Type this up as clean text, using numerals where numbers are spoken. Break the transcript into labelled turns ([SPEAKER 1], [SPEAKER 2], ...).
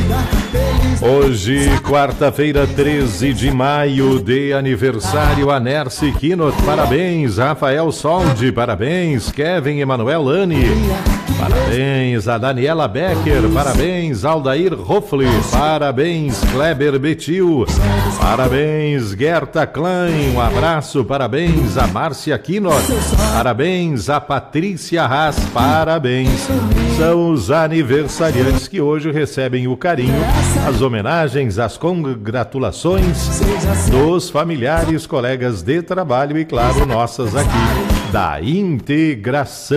[SPEAKER 1] Hoje, quarta-feira, 13 de maio, de aniversário a Nercy Kinot, parabéns. Rafael Soldi, parabéns. Kevin Emanuel Lani, parabéns. A Daniela Becker, parabéns. Aldair Hoffli, parabéns. Kleber Betil, parabéns. Gerta Klein, um abraço, parabéns. A Márcia Kinot, parabéns. A Patrícia Haas, parabéns. São os aniversariantes que hoje recebem o carinho, as homenagens, as congratulações dos familiares, colegas de trabalho e, claro, nossas aqui da Integração.